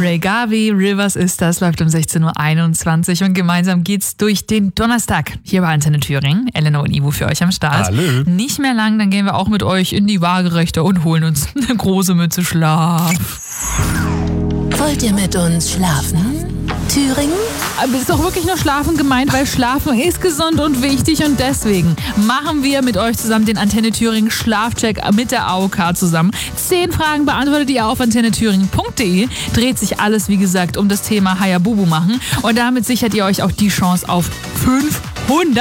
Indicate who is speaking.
Speaker 1: Ray Garvey, Rivers ist das, läuft um 16.21 Uhr und gemeinsam geht's durch den Donnerstag hier bei Antenne Thüringen. Eleanor und Ivo für euch am Start.
Speaker 2: Hallo.
Speaker 1: Nicht mehr lang, dann gehen wir auch mit euch in die Waagerechte und holen uns eine große Mütze Schlaf.
Speaker 3: Wollt ihr mit uns schlafen? Thüringen?
Speaker 1: Aber ist doch wirklich nur Schlafen gemeint, weil Schlafen ist gesund und wichtig und deswegen machen wir mit euch zusammen den Antenne Thüringen Schlafcheck mit der AOK zusammen. 10 Fragen beantwortet ihr auf antennethüringen.de. Dreht sich alles, wie gesagt, um das Thema Hayabubu machen und damit sichert ihr euch auch die Chance auf 500